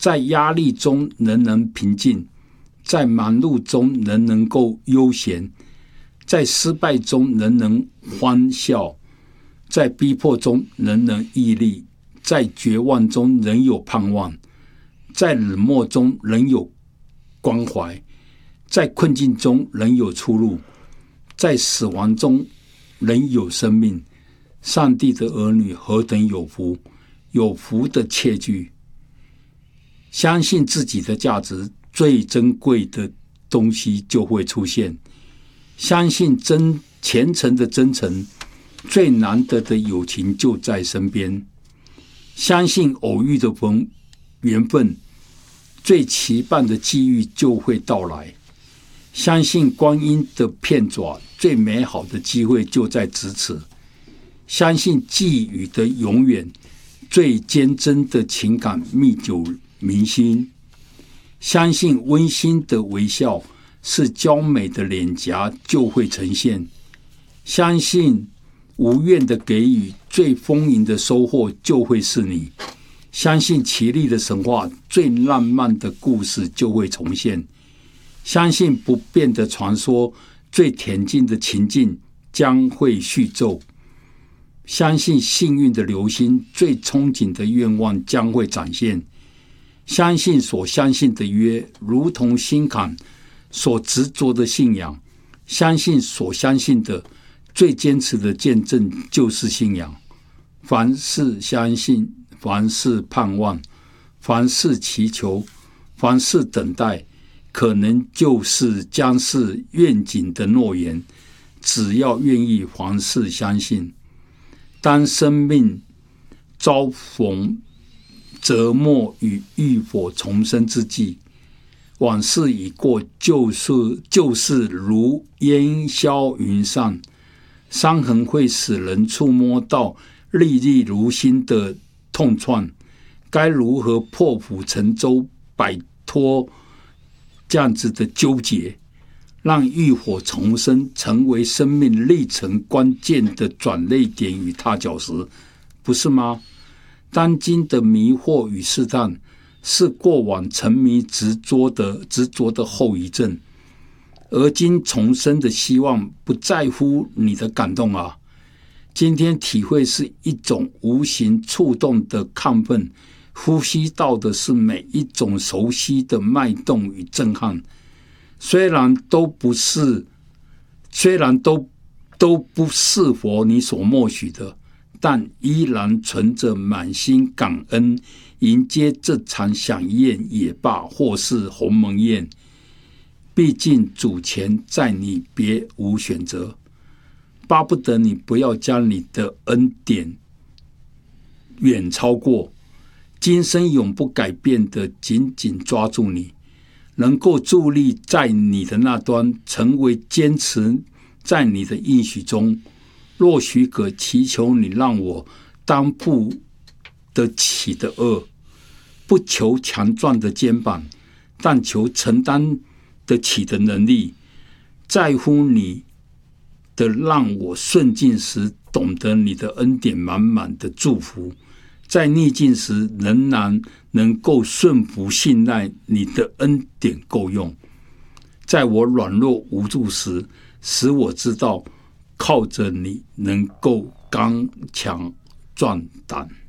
在压力中仍能平静，在忙碌中仍能够悠闲，在失败中仍能欢笑，在逼迫中仍能毅力，在绝望中仍有盼望，在冷漠中仍有关怀，在困境中仍有出路，在死亡中仍有生命。上帝的儿女何等有福！有福的切句，相信自己的价值，最珍贵的东西就会出现。相信虔诚的真诚，最难得的友情就在身边。相信偶遇的缘分，最期盼的机遇就会到来。相信光阴的片爪，最美好的机会就在咫尺。相信寄语的永远，最坚贞的情感历久弥新。相信温馨的微笑，是娇美的脸颊就会呈现。相信无怨的给予，最丰盈的收获就会是你。相信奇丽的神话，最浪漫的故事就会重现。相信不变的传说，最恬静的情境将会续奏。相信幸运的流星，最憧憬的愿望将会展现。相信所相信的约，如同心坎所执着的信仰。相信所相信的，最坚持的见证就是信仰。凡事相信，凡事盼望，凡事祈求，凡事等待，可能就是将是愿景的诺言。只要愿意凡事相信。当生命遭逢折磨与浴火重生之际，往事已过，就是如烟消云散。伤痕会使人触摸到历历如新的痛创，该如何破釜沉舟，摆脱这样子的纠结，让浴火重生成为生命历程关键的转捩点与踏脚石，不是吗？当今的迷惑与试探，是过往沉迷执着的后遗症，而今重生的希望不在乎你的感动啊！今天体会是一种无形触动的亢奋，呼吸到的是每一种熟悉的脉动与震撼。虽然都不是佛你所默许的，但依然存着满心感恩，迎接这场飨宴也罢，或是鸿门宴。毕竟主前在你，别无选择，巴不得你不要将你的恩典远超过，今生永不改变的紧紧抓住你，能够伫立在你的那端，成为坚持在你的应许中。若许可，祈求你让我担负得起的恶，不求强壮的肩膀，但求承担得起的能力。在乎你的，让我顺境时懂得你的恩典满满的祝福，在逆境时仍然能够顺服信赖你的恩典够用，在我软弱无助时，使我知道靠着你能够刚强壮胆。